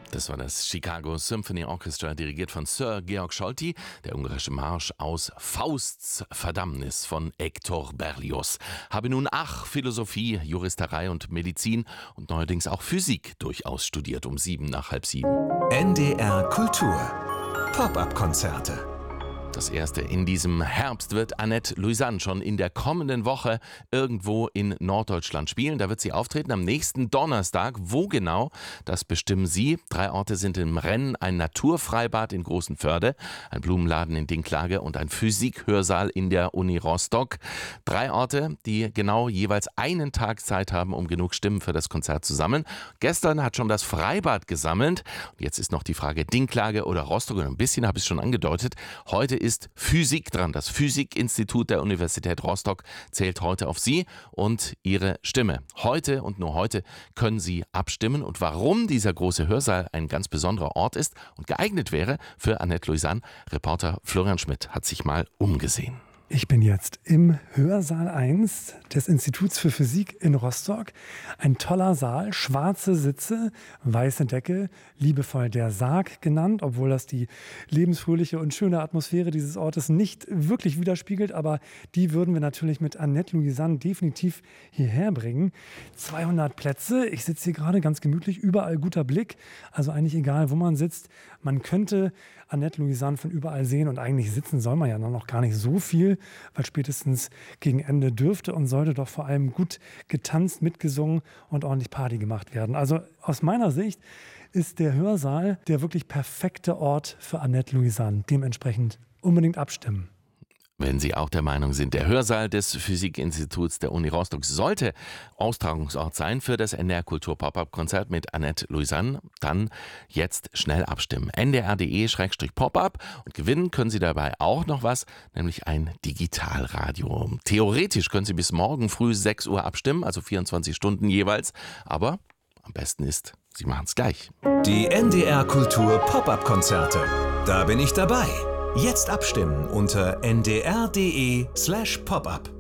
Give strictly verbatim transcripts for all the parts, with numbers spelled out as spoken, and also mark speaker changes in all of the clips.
Speaker 1: Das war das Chicago Symphony Orchestra, dirigiert von Sir Georg Scholti, der ungarische Marsch aus Fausts Verdammnis von Hector Berlioz. Habe nun ach Philosophie, Juristerei und Medizin und neuerdings auch Physik durchaus studiert, um sieben nach halb sieben.
Speaker 2: N D R Kultur Pop-up-Konzerte.
Speaker 1: Das erste in diesem Herbst wird Annette Louisanne schon in der kommenden Woche irgendwo in Norddeutschland spielen. Da wird sie auftreten am nächsten Donnerstag. Wo genau, das bestimmen Sie. Drei Orte sind im Rennen: ein Naturfreibad in Großenförde, ein Blumenladen in Dinklage und ein Physikhörsaal in der Uni Rostock. Drei Orte, die genau jeweils einen Tag Zeit haben, um genug Stimmen für das Konzert zu sammeln. Gestern hat schon das Freibad gesammelt. Und jetzt ist noch die Frage Dinklage oder Rostock. Und ein bisschen habe ich es schon angedeutet. Heute ist ist Physik dran. Das Physikinstitut der Universität Rostock zählt heute auf Sie und Ihre Stimme. Heute und nur heute können Sie abstimmen. Und warum dieser große Hörsaal ein ganz besonderer Ort ist und geeignet wäre für Annette Louisanne, Reporter Florian Schmidt hat sich mal umgesehen.
Speaker 3: Ich bin jetzt im Hörsaal eins des Instituts für Physik in Rostock. Ein toller Saal, schwarze Sitze, weiße Decke, liebevoll der Sarg genannt, obwohl das die lebensfröhliche und schöne Atmosphäre dieses Ortes nicht wirklich widerspiegelt. Aber die würden wir natürlich mit Annette Louisanne definitiv hierher bringen. zweihundert Plätze, ich sitze hier gerade ganz gemütlich, überall guter Blick. Also eigentlich egal, wo man sitzt. Man könnte Annette Louisanne von überall sehen und eigentlich sitzen soll man ja noch gar nicht so viel, weil spätestens gegen Ende dürfte und sollte doch vor allem gut getanzt, mitgesungen und ordentlich Party gemacht werden. Also aus meiner Sicht ist der Hörsaal der wirklich perfekte Ort für Annette Louisanne. Dementsprechend unbedingt abstimmen.
Speaker 1: Wenn Sie auch der Meinung sind, der Hörsaal des Physikinstituts der Uni Rostock sollte Austragungsort sein für das N D R Kultur Pop-up-Konzert mit Annette Louisanne, dann jetzt schnell abstimmen. N D R punkt D E Schrägstrich Pop-up und gewinnen können Sie dabei auch noch was, nämlich ein Digitalradio. Theoretisch können Sie bis morgen früh sechs Uhr abstimmen, also vierundzwanzig Stunden jeweils, aber am besten ist, Sie machen es gleich.
Speaker 2: Die N D R Kultur Pop-up-Konzerte. Da bin ich dabei. Jetzt abstimmen unter n d r punkt d e slash pop-up.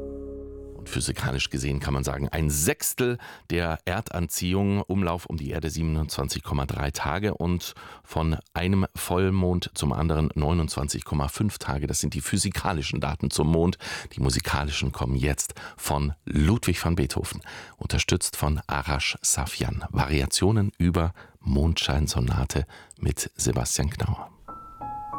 Speaker 1: Und physikalisch gesehen kann man sagen, ein Sechstel der Erdanziehung, Umlauf um die Erde siebenundzwanzig Komma drei Tage und von einem Vollmond zum anderen neunundzwanzig Komma fünf Tage. Das sind die physikalischen Daten zum Mond. Die musikalischen kommen jetzt von Ludwig van Beethoven, unterstützt von Arash Safjan. Variationen über Mondscheinsonate mit Sebastian Knauer.